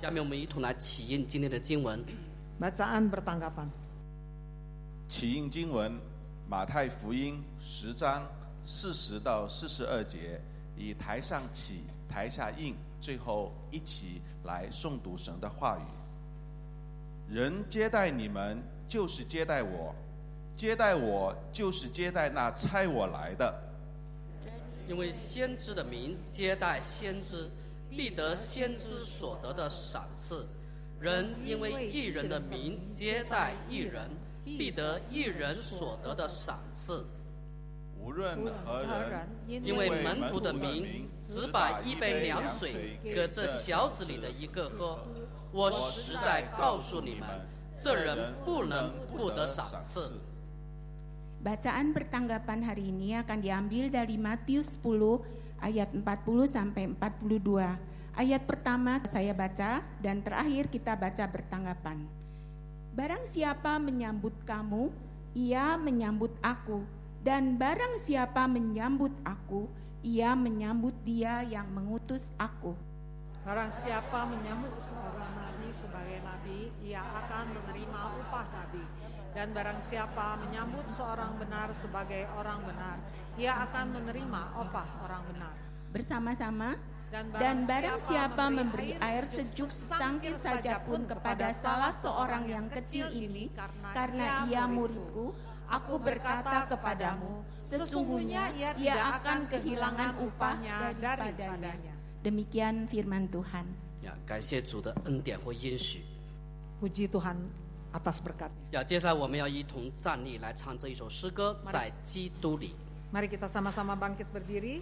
下面我们一同来起印今天的经文。 Bacaan bertanggapan. 起印经文，马太福音10章40到42节，以台上起，台下印，最后一起来诵读神的话语。人接待你们，就是接待我；接待我，就是接待那差我来的。 因为先知的名接待先知，必得先知所得的赏赐。 人因为义人的名接待义人，必得义人所得的赏赐。 无论何人， 因为门徒的名只把一杯凉水给这小子里的一个喝，我实在告诉你们，这人不能不得赏赐。 Bacaan pertanggapan hari ini akan diambil dari Matius 10 ayat 40 sampai 42. Ayat pertama saya baca dan terakhir kita baca bertanggapan. Barang siapa menyambut kamu, ia menyambut aku, dan barang siapa menyambut aku, ia menyambut dia yang mengutus aku. Barang siapa menyambut seorang nabi sebagai nabi, ia akan menerima upah nabi. Dan barang siapa menyambut seorang benar sebagai orang benar, ia akan menerima upah orang benar. Bersama-sama. Dan barang siapa memberi air sejuk secangkir saja pun kepada salah seorang yang kecil ini, karena ia muridku, aku berkata kepadamu, sesungguhnya ia akan kehilangan upahnya daripadanya. Demikian firman Tuhan. 感谢主的恩典或应许。 Puji Tuhan atas berkatnya. 接下来我们要一同站立来唱这一首诗歌，在基督里。 Mari kita sama-sama bangkit berdiri.